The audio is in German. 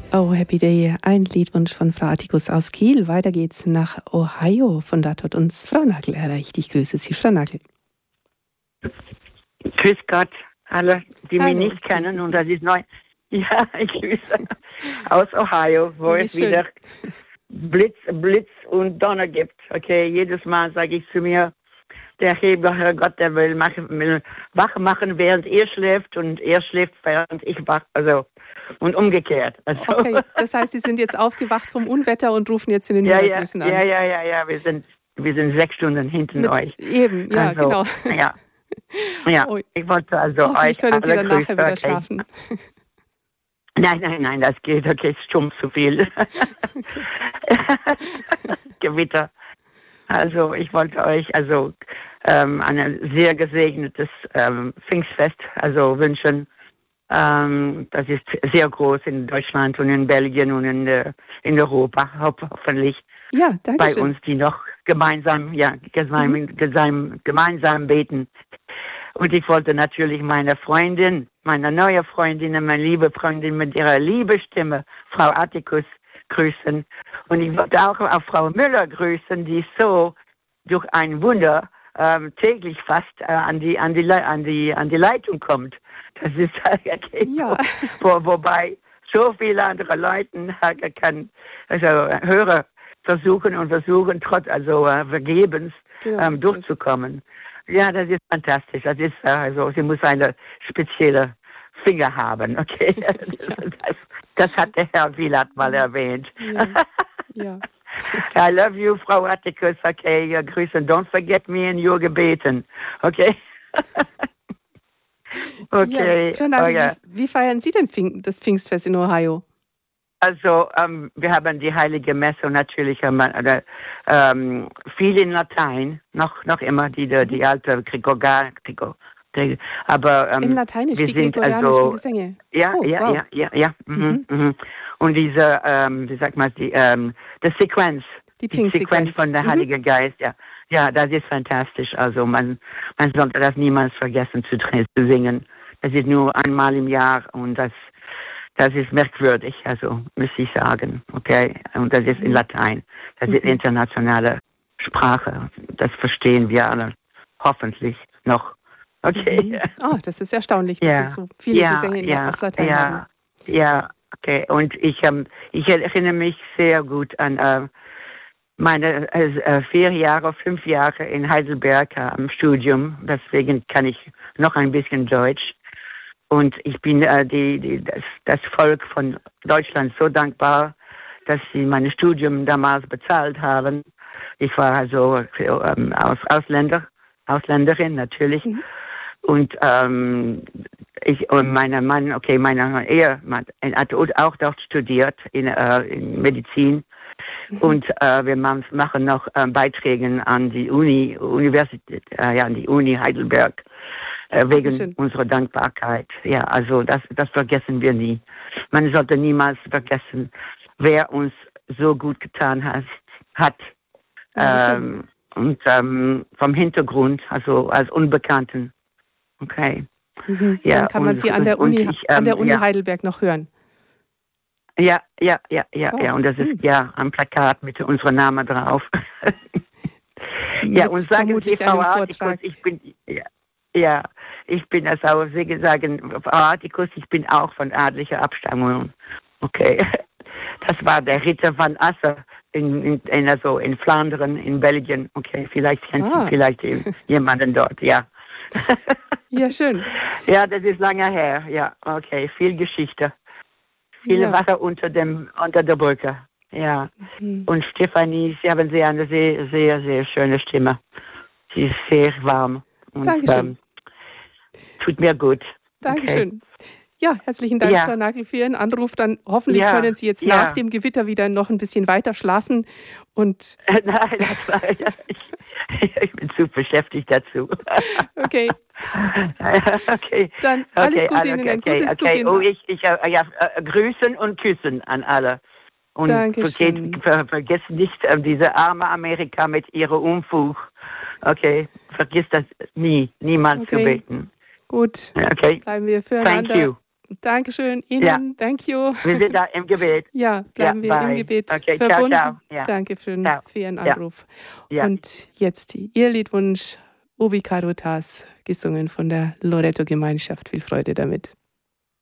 Oh, Happy Day, ein Liedwunsch von Frau Atticus aus Kiel. Weiter geht's nach Ohio. Von dort hat uns Frau Nagel erreicht. Ich grüße Sie, Frau Nagel. Grüß Gott, alle, die mich nicht kennen. Und das ist neu. Ja, ich grüße aus Ohio, wo es wieder Blitz und Donner gibt. Okay, jedes Mal sage ich zu mir, der Herr Gott, der will wach machen, während er schläft und er schläft, während ich wach. Also, und umgekehrt. Also. Okay, das heißt, Sie sind jetzt aufgewacht vom Unwetter und rufen jetzt in den Hörergrüßen an. Ja, wir sind 6 Stunden hinten euch. Eben, ja, also, genau. Ja, ich wollte also euch können Sie dann nachher wieder schlafen. Nein, das geht, okay, es stummt zu viel. Gewitter. Also, ich wollte euch ein sehr gesegnetes Pfingstfest wünschen. Das ist sehr groß in Deutschland und in Belgien und in Europa, hoffentlich. Ja, danke bei schön. Uns, die noch gemeinsam beten. Und ich wollte natürlich meine neue Freundin, meine liebe Freundin mit ihrer lieben Stimme, Frau Atticus, grüßen. Und ich wollte auch Frau Müller grüßen, die so durch ein Wunder täglich fast an die Leitung kommt. Das ist wobei so viele andere Leute Hörer versuchen vergebens durchzukommen. Ja, das ist fantastisch. Das ist sie muss eine spezielle Finger haben, okay? Das hat der Herr Wieland mal erwähnt. Ja. I love you, Frau Atticus, okay? Grüßen. Don't forget me in your Gebeten, okay? Okay. Ja, Frau Nagel, wie feiern Sie denn das Pfingstfest in Ohio? Also, wir haben die Heilige Messe natürlich viel in Latein, noch immer die alte aber in Lateinisch, die gregorianischen Gesänge. Ja. Und diese, wie sagt man, die Sequenz. Die Sequenz von der Heilige Geist, ja, das ist fantastisch. Also man sollte das niemals vergessen zu singen. Das ist nur einmal im Jahr und das ist merkwürdig, also muss ich sagen, okay. Und das ist in Latein. Das ist internationale Sprache. Das verstehen wir alle, hoffentlich noch. Okay. Oh, das ist erstaunlich, dass Sie so viele Gesänge auf Latein haben. Ja, okay. Und ich erinnere mich sehr gut an meine 5 Jahre in Heidelberg am Studium. Deswegen kann ich noch ein bisschen Deutsch. Und ich bin das Volk von Deutschland so dankbar, dass sie mein Studium damals bezahlt haben. Ich war also Ausländerin natürlich. Und ich und mein Ehemann hat auch dort studiert in Medizin. Und wir machen noch Beiträge an die Universität, an die Uni Heidelberg. Wegen unserer Dankbarkeit. Ja, also das vergessen wir nie. Man sollte niemals vergessen, wer uns so gut getan hat. Und vom Hintergrund, also als Unbekannten. Okay. Ja, dann kann man sie an der Uni Heidelberg noch hören. Ja. Und das ist am Plakat mit unserem Namen drauf. Ja, und sagen Sie, Frau Atticus, ich bin also, Sie sagen, Frau Atticus, ich bin auch von adlicher Abstammung. Okay. Das war der Ritter van Asser in Flandern, in Belgien. Okay, vielleicht kennt Sie jemanden dort, ja. Ja, schön. Ja, das ist lange her, ja. Okay, viel Geschichte. Viele Wasser unter der Brücke. Ja. Und Stefanie, Sie haben eine sehr, sehr, sehr schöne Stimme. Sie ist sehr warm. Und, Dankeschön. Tut mir gut. Dankeschön. Okay. Ja, herzlichen Dank, Frau Nagel, für Ihren Anruf. Dann hoffentlich können Sie jetzt nach dem Gewitter wieder noch ein bisschen weiter schlafen. Und Nein, ich bin zu beschäftigt dazu. Okay. Dann alles Gute Ihnen, ein gutes Zugehen. Oh, grüßen und küssen an alle. Und vergesst nicht diese arme Amerika mit ihrem Unfug. Okay, vergiss das niemals zu beten. Gut, bleiben wir füreinander. Thank you. Dankeschön Ihnen. Thank you. Wir sind da im Gebet. Ja, bleiben wir im Gebet verbunden. Ciao. Dankeschön für Ihren Anruf. Und jetzt Ihr Liedwunsch Ubi Caritas, gesungen von der Loreto Gemeinschaft. Viel Freude damit.